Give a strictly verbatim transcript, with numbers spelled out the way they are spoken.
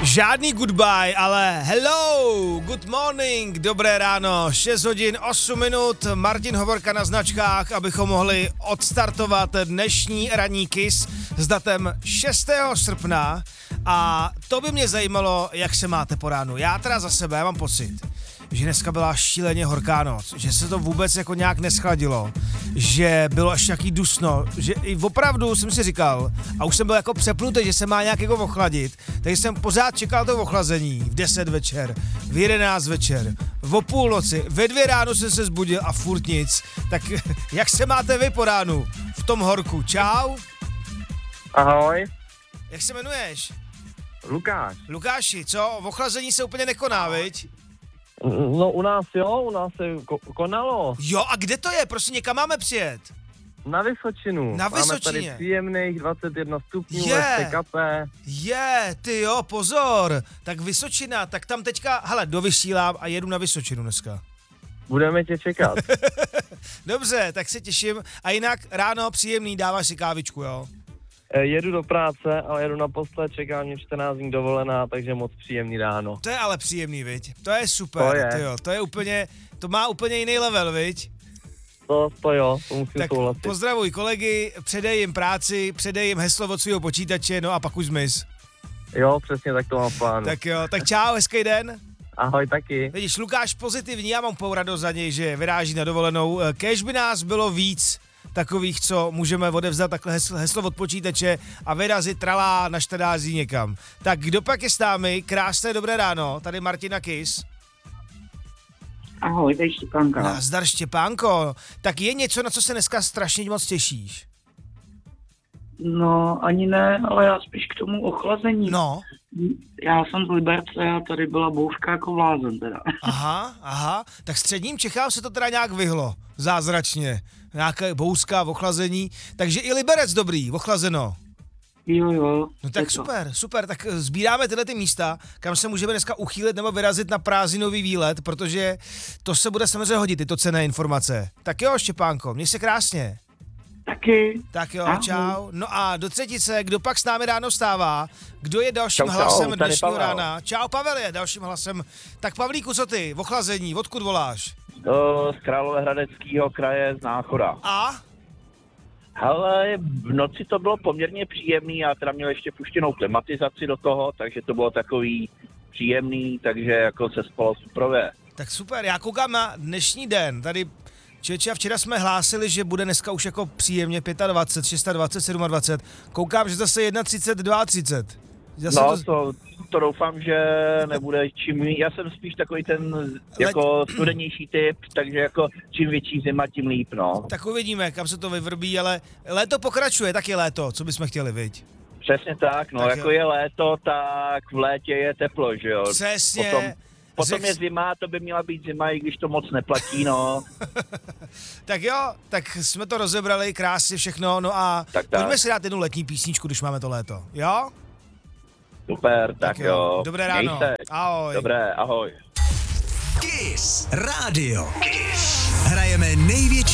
Žádný goodbye, ale hello, good morning, dobré ráno, šest hodin osm minut, Martin Hovorka na značkách, abychom mohli odstartovat dnešní ranní Kiss s datem šestého srpna a to by mě zajímalo, jak se máte po ránu. Já teda za sebe mám pocit, že dneska byla šíleně horká noc, že se to vůbec jako nějak neschladilo, že bylo až nějaký dusno, že i opravdu jsem si říkal, a už jsem byl jako přepnutý, že se má nějak jako ochladit, takže jsem pořád čekal to ochlazení v deset večer, v jedenáct večer, v půlnoci, ve dvě ráno jsem se zbudil a furt nic. Tak jak se máte vy po ránu v tom horku? Čau. Ahoj. Jak se jmenuješ? Lukáš. Lukáši, co? Ochlazení se úplně nekoná, viď? No u nás jo, u nás se ko- konalo. Jo, a kde to je? Prosím, někam máme přijet? Na Vysočinu. Na Máme Vysočině. tady příjemných dvacet jedna stupňů, Je. S T K P. Je, ty jo, pozor. Tak Vysočina, tak tam teďka, hele, dovysílám a jedu na Vysočinu dneska. Budeme tě čekat. Dobře, tak se těším. A jinak ráno příjemný, dáváš si kávičku, jo? E, jedu do práce, ale jedu naposled, čeká mě čtrnáct dní dovolená, takže moc příjemný ráno. To je ale příjemný, viď? To je super, To je. ty jo, to je úplně, to má úplně jiný level, viď? To, to jo, to musím Tak souhlasit. pozdravuj kolegy, předej jim práci, předej jim heslo od svého počítače, no a pak už zmiz. Jo, přesně tak to mám v plánu. Tak jo, tak čau, hezký den. Ahoj taky. Vidíš, Lukáš pozitivní, já mám pou radost za něj, že vyráží na dovolenou. Kéž by nás bylo víc takových, co můžeme odevzdat takhle heslo, heslo od počítače a vyrazit tralá na čtrnáct někam. Tak kdo pak je s námi? Krásné dobré ráno, tady Martina Kiss. Ahoj, tady Štěpánka. Nazdar Štěpánko. Tak je něco, na co se dneska strašně moc těšíš? No, ani ne, ale já spíš k tomu ochlazení. No, Já jsem z Liberce a tady byla bouřka jako blázen teda. aha, aha. Tak středním Čechám se to teda nějak vyhlo. Zázračně. Nějaké bouřka, ochlazení. Takže i Liberec dobrý, ochlazeno. Jo, jo. No tak je to. super, super, tak sbíráme tyhle ty místa, kam se můžeme dneska uchýlit nebo vyrazit na prázdninový výlet, protože to se bude samozřejmě hodit, tyto cenné informace. Tak jo, Štěpánko, měj se krásně. Taky. Tak jo, Ahoj. čau. No a do třetice, kdo pak s námi ráno stává? Kdo je dalším Čau, čau, hlasem tady dnešního Pavel. rána? Čau, Pavel je dalším hlasem. Tak Pavlíku, co ty? Ochlazení, odkud voláš? To z Královéhradeckého kraje z Náchoda. A? Ale v noci to bylo poměrně příjemný, já teda měl ještě puštěnou klimatizaci do toho, takže to bylo takový příjemný, takže jako se spalo suprově. Tak super, já koukám na dnešní den, tady Čeče, a včera jsme hlásili, že bude dneska už jako příjemně dvacet pět, dvacet šest, dvacet sedm. Koukám, že zase třicet jedna, třicet dva. Zase No to... to, to doufám, že nebude čím, já jsem spíš takový ten jako studenější typ, takže jako čím větší zima, tím líp, no. Tak uvidíme, kam se to vyvrbí, ale léto pokračuje, tak je léto, co bychom chtěli, viď? Přesně tak, no, Tak jako jo. je léto, tak v létě je teplo, že jo. Přesně. Potom, potom Řek- je zima, to by měla být zima, i když to moc neplatí, no. Tak jo, tak jsme to rozebrali krásně všechno, no a Tak, tak. pojďme si dát jednu letní písničku, když máme to léto, jo? Super, tak, jo. jo. Dobré Měj ráno. se. Ahoj. Dobré, ahoj. Kiss Radio. Kiss. Hrajeme největší